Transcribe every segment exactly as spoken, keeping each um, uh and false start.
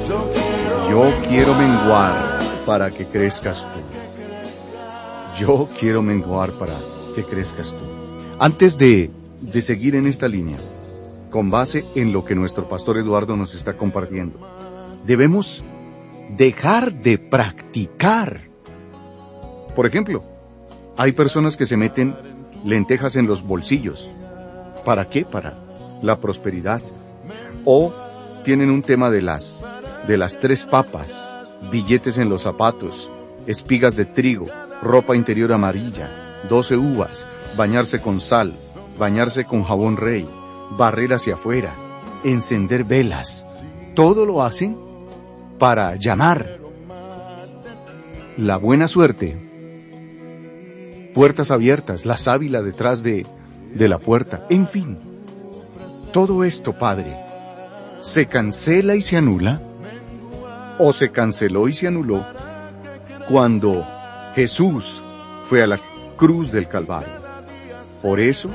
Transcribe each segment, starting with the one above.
Yo quiero menguar para que crezcas tú. Yo quiero menguar para que crezcas tú. Antes de, de seguir en esta línea, con base en lo que nuestro pastor Eduardo nos está compartiendo, debemos dejar de practicar. Por ejemplo, hay personas que se meten lentejas en los bolsillos. ¿Para qué? Para la prosperidad. O tienen un tema de las, de las tres papas, billetes en los zapatos, espigas de trigo, ropa interior amarilla, doce uvas, bañarse con sal, bañarse con jabón rey, barrer hacia afuera, encender velas. Todo lo hacen para llamar la buena suerte. Puertas abiertas, la sábila detrás de, de la puerta, en fin. Todo esto, Padre, ¿se cancela y se anula? ¿O se canceló y se anuló cuando Jesús fue a la cruz del Calvario? Por eso,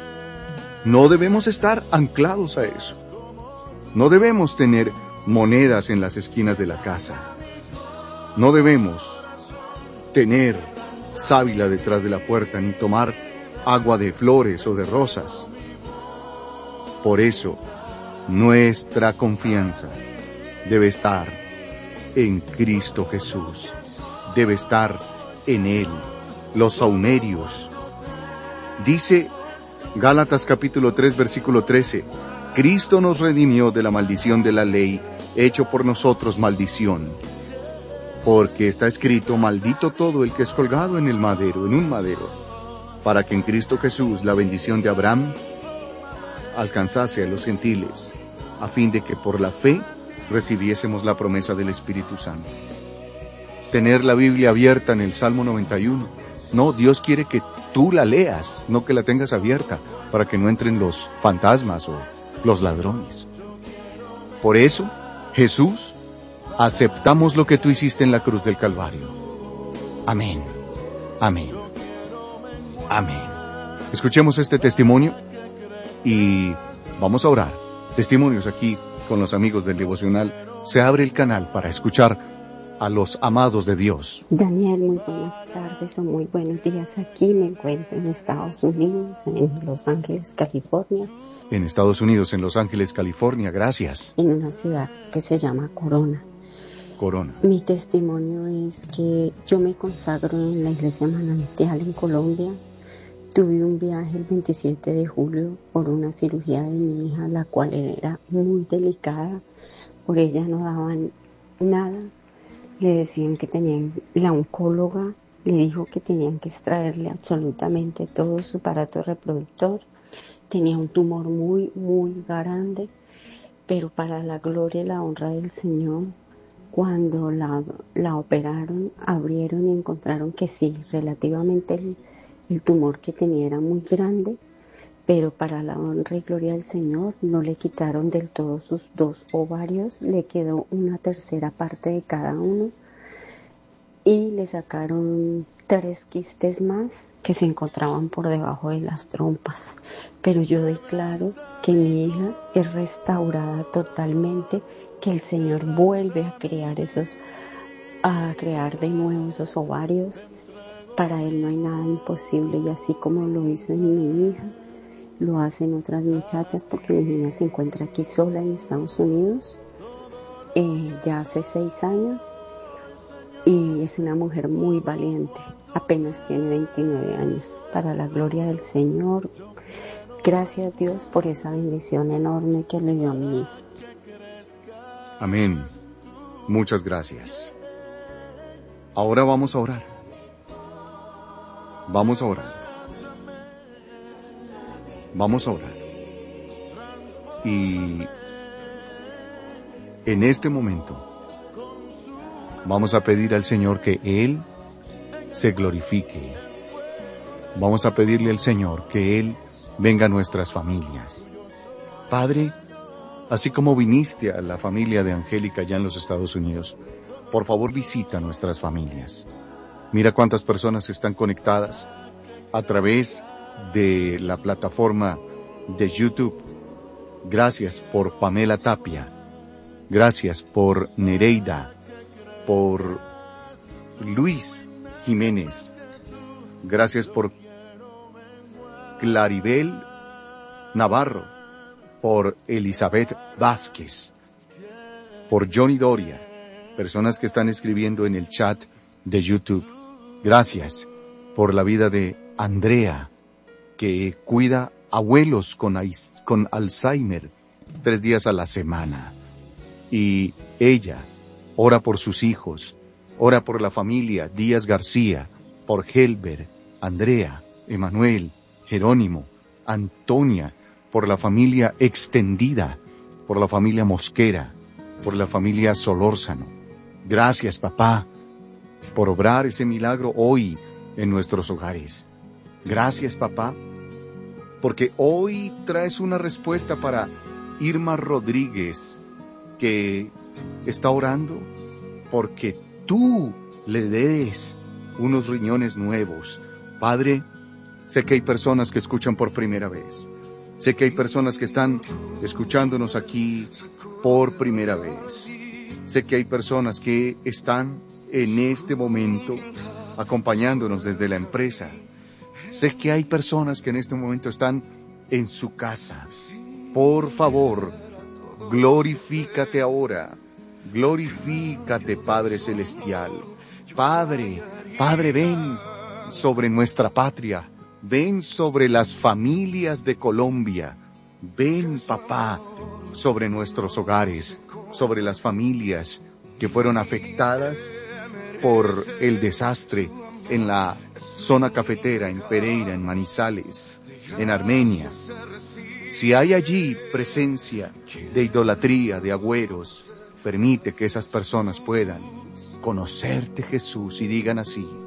no debemos estar anclados a eso. No debemos tener monedas en las esquinas de la casa. No debemos tener sábila detrás de la puerta, ni tomar agua de flores o de rosas. Por eso, nuestra confianza debe estar en Cristo Jesús. Debe estar en Él. Los saumerios. Dice Gálatas capítulo tres, versículo trece, Cristo nos redimió de la maldición de la ley, hecho por nosotros maldición. Porque está escrito, maldito todo el que es colgado en el madero, en un madero, para que en Cristo Jesús la bendición de Abraham alcanzase a los gentiles, a fin de que por la fe recibiésemos la promesa del Espíritu Santo. Tener la Biblia abierta en el Salmo noventa y uno. No, Dios quiere que tú la leas, no que la tengas abierta, para que no entren los fantasmas o los ladrones. Por eso, Jesús, aceptamos lo que tú hiciste en la cruz del Calvario. Amén. Amén. Amén. Escuchemos este testimonio y vamos a orar. Testimonios aquí con los amigos del devocional. Se abre el canal para escuchar a los amados de Dios. Daniel, muy buenas tardes o muy buenos días. Aquí me encuentro en Estados Unidos, en Los Ángeles, California. En Estados Unidos, en Los Ángeles, California, gracias. En una ciudad que se llama Corona. Corona. Mi testimonio es que yo me consagro en la Iglesia Manantial en Colombia. Tuve un viaje el veintisiete de julio por una cirugía de mi hija, la cual era muy delicada. Por ella no daban nada. Le decían que tenían, la oncóloga le dijo que tenían que extraerle absolutamente todo su aparato reproductor. Tenía un tumor muy, muy grande, pero para la gloria y la honra del Señor, cuando la, la operaron, abrieron y encontraron que sí, relativamente el, el tumor que tenía era muy grande, pero para la honra y gloria del Señor no le quitaron del todo sus dos ovarios, le quedó una tercera parte de cada uno y le sacaron tres quistes más que se encontraban por debajo de las trompas. Pero yo declaro que mi hija es restaurada totalmente, que el Señor vuelve a crear esos, a crear de nuevo esos ovarios. Para Él no hay nada imposible, y así como lo hizo en mi hija, lo hacen otras muchachas, porque mi niña se encuentra aquí sola en Estados Unidos, eh, ya hace seis años, y es una mujer muy valiente, apenas tiene veintinueve años, para la gloria del Señor. Gracias a Dios por esa bendición enorme que le dio a mi hija. Amén. Muchas gracias. Ahora vamos a orar. Vamos a orar. Vamos a orar. Y en este momento vamos a pedir al Señor que Él se glorifique. Vamos a pedirle al Señor que Él venga a nuestras familias. Padre, así como viniste a la familia de Angélica allá en los Estados Unidos, por favor visita nuestras familias. Mira cuántas personas están conectadas a través de la plataforma de YouTube. Gracias por Pamela Tapia. Gracias por Nereida, por Luis Jiménez. Gracias por Claribel Navarro, por Elizabeth Vázquez, por Johnny Doria, personas que están escribiendo en el chat de YouTube. Gracias por la vida de Andrea, que cuida abuelos con, con Alzheimer tres días a la semana. Y ella ora por sus hijos, ora por la familia Díaz García, por Helber, Andrea, Emanuel, Jerónimo, Antonia, por la familia extendida, por la familia Mosquera, por la familia Solórzano. Gracias, papá, por obrar ese milagro hoy en nuestros hogares. Gracias, papá, porque hoy traes una respuesta para Irma Rodríguez, que está orando porque tú le des unos riñones nuevos. Padre, sé que hay personas que escuchan por primera vez. Sé que hay personas que están escuchándonos aquí por primera vez. Sé que hay personas que están en este momento acompañándonos desde la empresa. Sé que hay personas que en este momento están en su casa. Por favor, glorifícate ahora. Glorifícate, Padre Celestial. Padre, Padre, ven sobre nuestra patria. Ven sobre las familias de Colombia. Ven, papá, sobre nuestros hogares, sobre las familias que fueron afectadas por el desastre en la zona cafetera, en Pereira, en Manizales, en Armenia. Si hay allí presencia de idolatría, de agüeros, permite que esas personas puedan conocerte, Jesús, y digan así: